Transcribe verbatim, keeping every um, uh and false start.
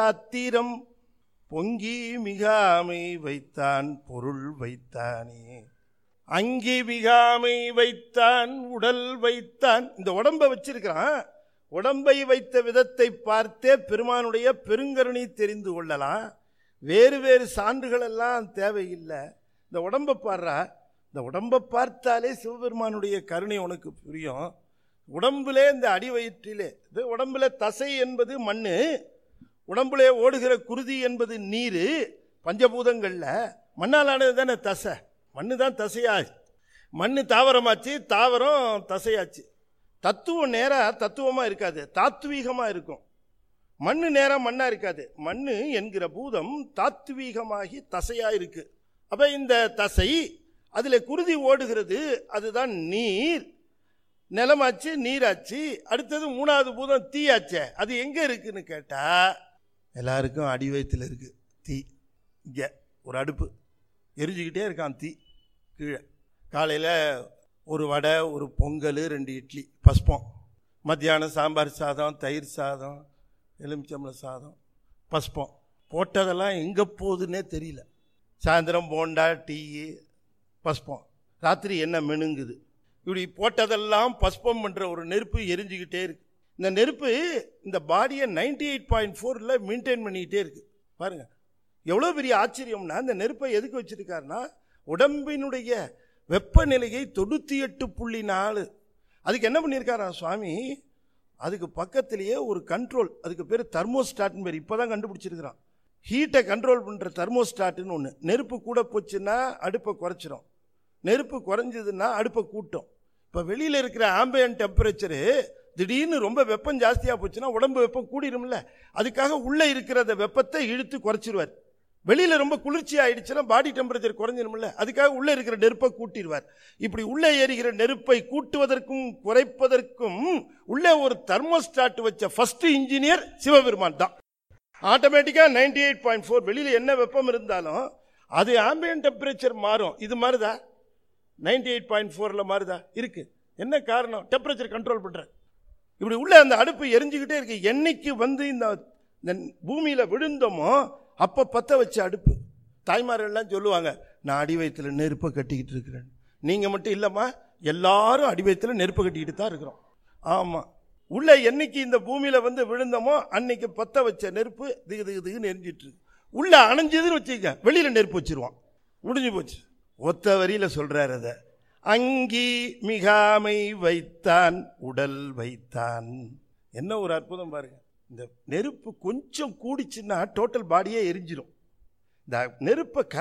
அத்திரம் பொங்கி மிகாமை வைத்தான் பொருள் வைத்தானே. அங்கி மிகாமை வைத்தான் உடல் வைத்தான். இந்த உடம்பை வச்சிருக்கிறான். உடம்பை வைத்த விதத்தை பார்த்தே பெருமானுடைய பெருங்கருணை தெரிந்து கொள்ளலாம். வேறு வேறு சான்றுகள் எல்லாம் தேவையில்லை. இந்த உடம்பை பாடுறா, இந்த உடம்பை பார்த்தாலே சிவபெருமானுடைய கருணை உனக்கு புரியும். உடம்புலே இந்த அடி வயிற்றிலே இது உடம்புல தசை என்பது மண், உடம்புலே ஓடுகிற குருதி என்பது நீர். பஞ்சபூதங்கள்ல மண்ணாலானது தானே தசை. மண்ணு தான் தசையாச்சு. மண்ணு தாவரமாச்சு, தாவரம் தசையாச்சு. தத்துவம் நேராக தத்துவமாக இருக்காது, தாத்வீகமாக இருக்கும். மண்ணு நேராக மண்ணாக இருக்காது. மண்ணு என்கிற பூதம் தாத்வீகமாகி தசையாக இருக்கு. அப்போ இந்த தசை அதில் குருதி ஓடுகிறது, அதுதான் நீர். நிலமாச்சு, நீராச்சு. அடுத்தது மூணாவது பூதம் தீயாச்சே, அது எங்கே இருக்குன்னு கேட்டால் எல்லாருக்கும் அடி வயிற்றில் இருக்குது தீ. இங்கே ஒரு அடுப்பு எரிஞ்சுக்கிட்டே இருக்கான் தீ கீழே. காலையில் ஒரு வடை, ஒரு பொங்கல், ரெண்டு இட்லி, பஸ்பம். மத்தியானம் சாம்பார் சாதம், தயிர் சாதம், எலுமிச்சம்பழ சாதம், பஸ்பம். போட்டதெல்லாம் எங்கே போகுதுன்னே தெரியல. சாயந்தரம் போண்டா, டீ, பஸ்பம். ராத்திரி என்ன மெனுங்குது. இப்படி போட்டதெல்லாம் பஸ்பம் பண்ணுற ஒரு நெருப்பு எரிஞ்சுக்கிட்டே இருக்கு. இந்த நெருப்பு இந்த பாடியை நைன்டி எயிட் பாயிண்ட் ஃபோரில் மெயின்டைன் பண்ணிக்கிட்டே இருக்கு. பாருங்க எவ்வளோ பெரிய ஆச்சரியம்னா, இந்த நெருப்பை எதுக்கு வச்சிருக்காருன்னா உடம்பினுடைய வெப்பநிலையை தொண்ணூற்றி எட்டு புள்ளி நாலு. அதுக்கு என்ன பண்ணியிருக்காரா சுவாமி, அதுக்கு பக்கத்திலேயே ஒரு கண்ட்ரோல், அதுக்கு பேர் தெர்மோஸ்டாட்னு பேர். இப்போ தான் கண்டுபிடிச்சிருக்கிறான். ஹீட்டை கண்ட்ரோல் பண்ணுற தெர்மோஸ்டாட்டுன்னு ஒன்று. நெருப்பு கூட போச்சுன்னா அடுப்பை குறைச்சிரும், நெருப்பு குறைஞ்சதுன்னா அடுப்பை கூட்டும். இப்போ வெளியில் இருக்கிற ஆம்பியன்ட் டெம்பரேச்சரு திடீர்னு ரொம்ப வெப்பம் ஜாஸ்தியாக போச்சுன்னா உடம்பு வெப்பம் கூடிடும்ல, அதுக்காக உள்ளே இருக்கிறத வெப்பத்தை இழுத்து குறைச்சிருவார். வெளியில் ரொம்ப குளிர்ச்சி ஆயிடுச்சுன்னா பாடி டெம்பரேச்சர் குறைஞ்சிடும்ல, அதுக்காக உள்ளே இருக்கிற நெருப்பை கூட்டிடுவார். இப்படி உள்ளே ஏறுகிற நெருப்பை கூட்டுவதற்கும் குறைப்பதற்கும் உள்ளே ஒரு தெர்மோஸ்டாட் வச்ச ஃபர்ஸ்ட் இன்ஜினியர் சிவபெருமான் தான். ஆட்டோமேட்டிக்காக நைன்டி எயிட் பாயிண்ட் ஃபோர் வெளியில் என்ன வெப்பம் இருந்தாலும் அது ஆம்பியன்ட் டெம்பரேச்சர் மாறும். இது மாறுதா? நைன்டி எயிட் பாயிண்ட் ஃபோரில் மாறுதா? இருக்கு. என்ன காரணம்? டெம்பரேச்சர் கண்ட்ரோல் பண்ணுற. இப்படி உள்ள அந்த அடுப்பு எரிஞ்சுக்கிட்டே இருக்கு. என்னைக்கு வந்து இந்த பூமியில் விழுந்தோமோ அப்போ பற்ற வச்ச அடுப்பு. தாய்மாரெல்லாம் சொல்லுவாங்க, நான் அடி வயிற்றில் நெருப்பை கட்டிக்கிட்டு இருக்கிறேன். நீங்கள் மட்டும் இல்லைம்மா, எல்லாரும் அடி வயிற்றில் நெருப்பை கட்டிக்கிட்டு தான் இருக்கிறோம். ஆமாம், உள்ள என்னைக்கு இந்த பூமியில் வந்து விழுந்தோமோ அன்னைக்கு பற்ற வச்ச நெருப்பு திகு திகு திகுன்னு எரிஞ்சிட்டு இருக்கு. உள்ள அணைஞ்சதுன்னு வச்சுக்க, வெளியில் நெருப்பு வச்சிருவான், முடிஞ்சு போச்சு. ஒத்த வரியில் சொல்கிறார் அதை. அங்கி மிகாமை வைத்தான் உடல் வைத்தான். என்ன ஒரு அற்புதம் பாருங்க. இந்த நெருப்பு கொஞ்சம் கூடிச்சுன்னா டோட்டல் பாடியே எரிஞ்சிடும். இந்த நெருப்பை